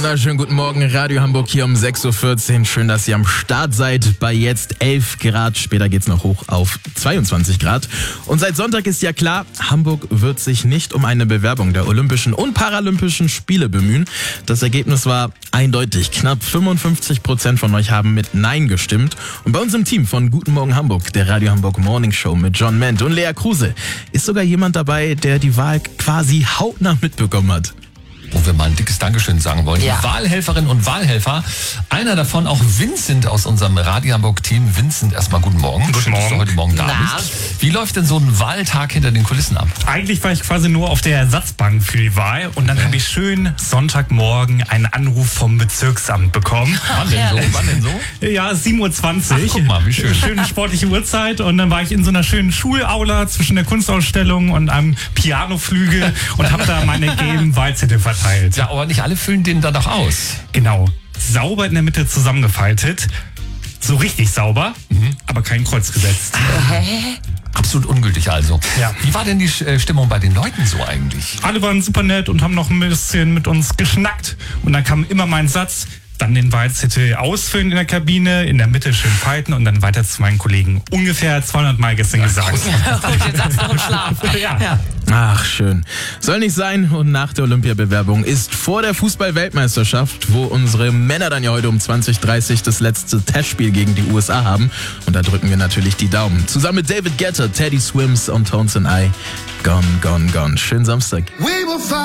Wunderschönen guten Morgen, Radio Hamburg hier um 6.14 Uhr. Schön, dass ihr am Start seid bei jetzt 11 Grad. Später geht's noch hoch auf 22 Grad. Und seit Sonntag ist ja klar, Hamburg wird sich nicht um eine Bewerbung der Olympischen und Paralympischen Spiele bemühen. Das Ergebnis war eindeutig. Knapp 55% von euch haben mit Nein gestimmt. Und bei uns im Team von Guten Morgen Hamburg, der Radio Hamburg Morning Show mit John Ment und Lea Kruse, ist sogar jemand dabei, der die Wahl quasi hautnah mitbekommen hat. Wo wir mal ein dickes Dankeschön sagen wollen. Ja. Die Wahlhelferinnen und Wahlhelfer. Einer davon auch Vincent aus unserem Radio Hamburg-Team. Vincent, erstmal guten Morgen. Guten Schön, dass Morgen. du heute Morgen da Na? bist. Wie läuft denn so ein Wahltag hinter den Kulissen ab? Eigentlich war ich quasi nur auf der Ersatzbank für die Wahl und dann habe ich schön Sonntagmorgen einen Anruf vom Bezirksamt bekommen. Wann denn so? Ja, 7.20 Uhr. Ach, guck mal, wie schön. Schöne sportliche Uhrzeit und dann war ich in so einer schönen Schulaula zwischen der Kunstausstellung und einem Pianoflügel und habe da meine gelben Wahlzettel verteilt. Ja, aber nicht alle füllen den dann doch aus. Genau. Sauber in der Mitte zusammengefaltet. So richtig sauber, aber kein Kreuz gesetzt. Absolut ungültig also. Ja. Wie war denn die Stimmung bei den Leuten so eigentlich? Alle waren super nett und haben noch ein bisschen mit uns geschnackt. Und dann kam immer mein Satz, dann den Wahlzettel ausfüllen in der Kabine, in der Mitte schön falten und dann weiter zu meinen Kollegen. Ungefähr 200 Mal gestern gesagt. Und den Satz noch im Schlaf. Ja. Ach, schön. Soll nicht sein. Und nach der Olympiabewerbung ist vor der Fußball-Weltmeisterschaft, wo unsere Männer dann ja heute um 20:30 das letzte Testspiel gegen die USA haben. Und da drücken wir natürlich die Daumen. Zusammen mit David Guetta, Teddy Swims und Tones and I. Gone, gone, gone. Schönen Samstag.